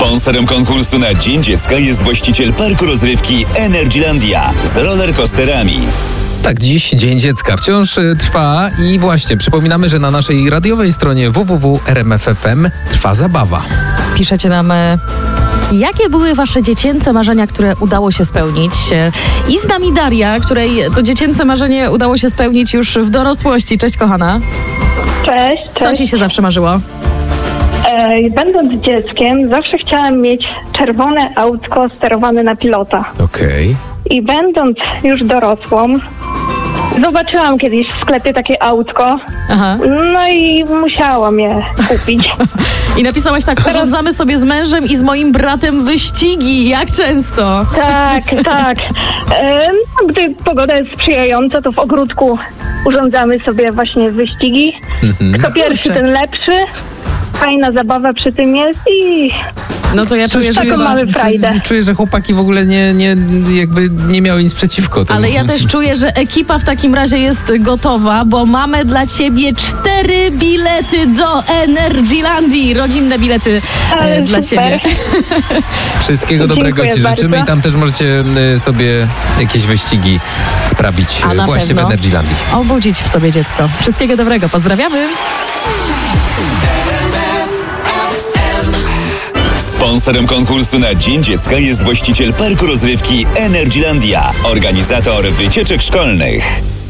Sponsorem konkursu na Dzień Dziecka jest właściciel parku rozrywki Energylandia z rollercoasterami. Tak, dziś Dzień Dziecka wciąż trwa i właśnie przypominamy, że na naszej radiowej stronie www.rmf.fm trwa zabawa. Piszecie nam, jakie były wasze dziecięce marzenia, które udało się spełnić? I z nami Daria, której to dziecięce marzenie udało się spełnić już w dorosłości. Cześć, kochana. Cześć. Co ci się zawsze marzyło? Będąc dzieckiem, zawsze chciałam mieć czerwone autko sterowane na pilota. Okej. I będąc już dorosłą, zobaczyłam kiedyś w sklepie takie autko. Aha. No i musiałam je kupić. I napisałaś tak, urządzamy sobie z mężem i z moim bratem wyścigi. Jak często? Tak. No, gdy pogoda jest sprzyjająca, to w ogródku urządzamy sobie właśnie wyścigi. Kto pierwszy, ten lepszy. Fajna zabawa przy tym jest i... No to ja czuję, że taką mamy frajdę. Czuję, że chłopaki w ogóle nie miały nic przeciwko temu. Ale ja też czuję, że ekipa w takim razie jest gotowa, bo mamy dla ciebie 4 bilety do Energylandii. Rodzinne bilety dla ciebie. Wszystkiego dobrego Dziękuję ci życzymy bardzo. i tam też możecie sobie jakieś wyścigi sprawić A na właśnie pewno w Energylandii. obudzić w sobie dziecko. Wszystkiego dobrego. Pozdrawiamy. Sponsorem konkursu na Dzień Dziecka jest właściciel parku rozrywki Energylandia, organizator wycieczek szkolnych.